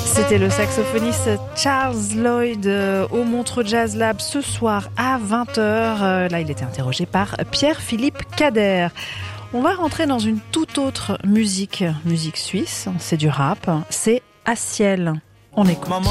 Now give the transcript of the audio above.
C'était le saxophoniste Charles Lloyd au Montreux Jazz Lab ce soir à 20h. Là, il était interrogé par Pierre-Philippe Kader. On va rentrer dans une toute autre musique suisse. C'est du rap. C'est À Ciel. On écoute.